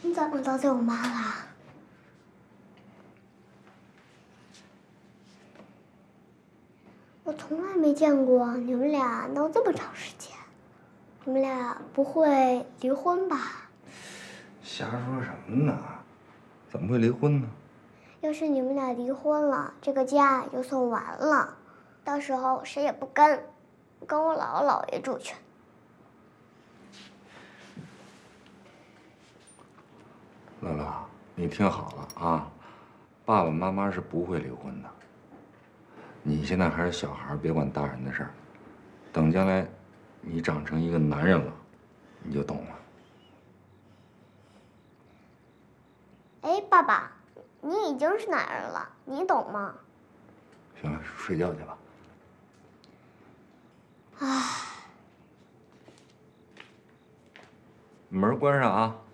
你怎么得罪我妈了？我从来没见过你们俩闹这么长时间。你们俩不会离婚吧？ 瞎说什么呢？怎么会离婚呢？ 要是你们俩离婚了，这个家也就算完了。到时候谁也不跟我姥姥姥爷住去。 乐乐，你听好了啊，爸爸妈妈是不会离婚的。你现在还是小孩，别管大人的事儿。等将来你长成一个男人了，你就懂了。 哎，爸爸，你已经是男人了，你懂吗？ 行了，睡觉去吧。 唉， 门关上啊。